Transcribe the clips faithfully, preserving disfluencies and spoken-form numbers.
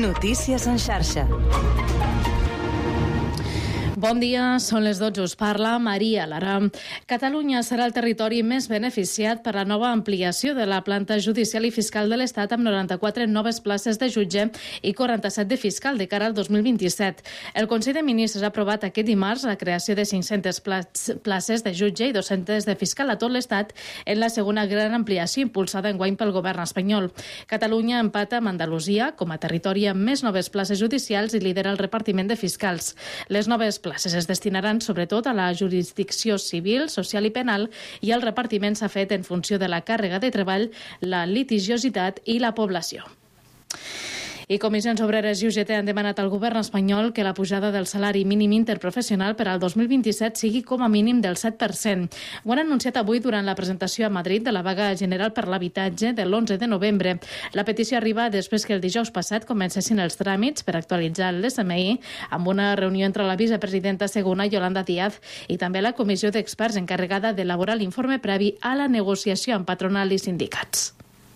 Notícies en xarxa. Bon dia, són les dotze, us parla Maria Lara. Catalunya serà el territori més beneficiat per la nova ampliació de la planta judicial i fiscal de l'Estat amb noranta-quatre noves places de jutge i quaranta-set de fiscal de cara al dos mil vint-i-set. El Consell de Ministres ha aprovat aquest dimarts la creació de cinc-centes places de jutge i dos-centes de fiscal a tot l'Estat en la segona gran ampliació impulsada enguany pel govern espanyol. Catalunya empata amb Andalusia com a territori amb més noves places judicials i lidera el repartiment de fiscals. Les noves places es destinaran sobretot a la jurisdicció civil, social i penal i el repartiment s'ha fet en funció de la càrrega de treball, la litigiositat i la població. I Comissions Obreres i U G T han demanat al govern espanyol que la pujada del salari mínim interprofessional per al dos mil vint-i-set sigui com a mínim del set per cent. Ho han anunciat avui durant la presentació a Madrid de la vaga general per l'habitatge de l'onze de novembre. La petició arriba després que el dijous passat comencessin els tràmits per actualitzar l'S M I amb una reunió entre la vicepresidenta segona, Yolanda Díaz, i també la comissió d'experts encarregada d'elaborar l'informe previ a la negociació amb patronal i sindicats.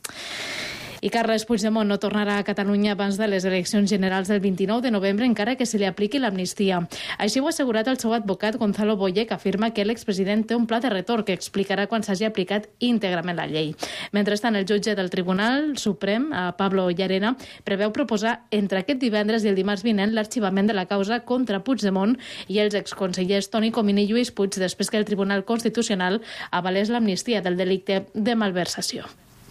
I Carles Puigdemont no tornarà a Catalunya abans de les eleccions generals del vint-i-nou de novembre, encara que se li apliqui l'amnistia. Així ho ha assegurat el seu advocat Gonzalo Boye, que afirma que l'expresident té un pla de retorn que explicarà quan s'hagi aplicat íntegrament la llei. Mentrestant, el jutge del Tribunal Suprem, Pablo Llarena, preveu proposar entre aquest divendres i el dimarts vinent l'arxivament de la causa contra Puigdemont i els exconsellers Toni Comín i Lluís Puig després que el Tribunal Constitucional avalés l'amnistia del delicte de malversació.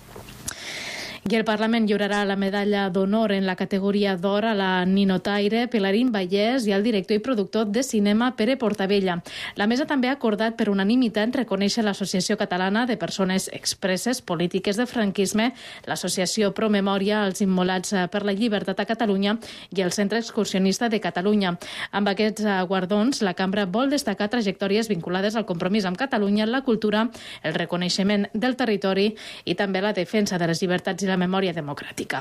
I el Parlament lliurarà la medalla d'honor en la categoria d'or a la ninotaire Pilarín Vallès i al director i productor de cinema Pere Portabella. La mesa també ha acordat per unanimitat reconèixer l'Associació Catalana de Persones Expresses Polítiques de Franquisme, l'Associació Promemòria als Immolats per la Llibertat a Catalunya i el Centre Excursionista de Catalunya. Amb aquests guardons, la cambra vol destacar trajectòries vinculades al compromís amb Catalunya, la cultura, el reconeixement del territori i també la defensa de les llibertats i la memòria democràtica.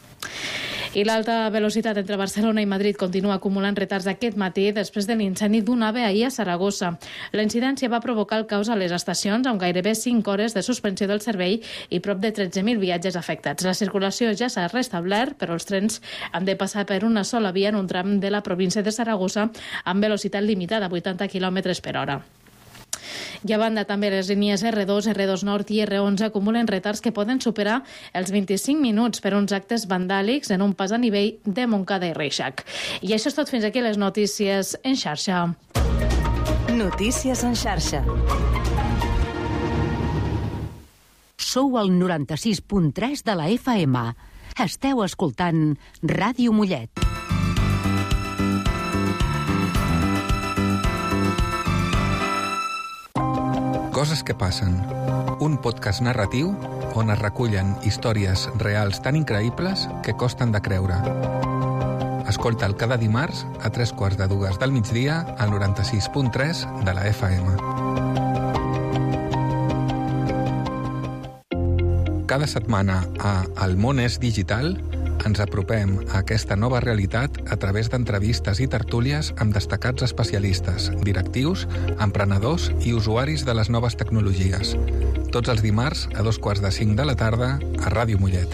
I l'alta velocitat entre Barcelona i Madrid continua acumulant retards aquest matí després de l'incendi d'un AVE ahir a Saragossa. La incidència va provocar el caos a les estacions amb gairebé cinc hores de suspensió del servei i prop de tretze mil viatges afectats. La circulació ja s'ha restablert, però els trens han de passar per una sola via en un tram de la província de Saragossa amb velocitat limitada a vuitanta quilòmetres per hora. I a banda, també les línies erre dos, erre dos Nord i erre onze acumulen retards que poden superar els vint-i-cinc minuts per uns actes vandàlics en un pas a nivell de Montcada i Reixac. I això és tot, fins aquí les notícies en xarxa. Notícies en xarxa. Sou al noranta-sis punt tres de la efa ema. Esteu escoltant Ràdio Mollet. Coses que passen. Un podcast narratiu on es recullen històries reals tan increïbles que costen de creure. Escolta'l cada dimarts a tres quarts de dues del migdia al noranta-sis punt tres de la efa ema. Cada setmana a El món és digital ens apropem a aquesta nova realitat a través d'entrevistes i tertúlies amb destacats especialistes, directius, emprenedors i usuaris de les noves tecnologies. Tots els dimarts a dos quarts de cinc de la tarda a Ràdio Mollet.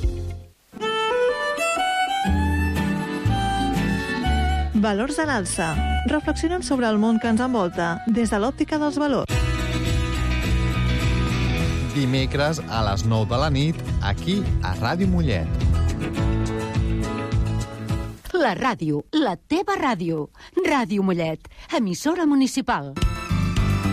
Valors a l'alça. Reflexionem sobre el món que ens envolta des de l'òptica dels valors. Dimecres a les nou de la nit, aquí a Ràdio Mollet. La ràdio, la teva ràdio. Ràdio Mollet, emissora municipal.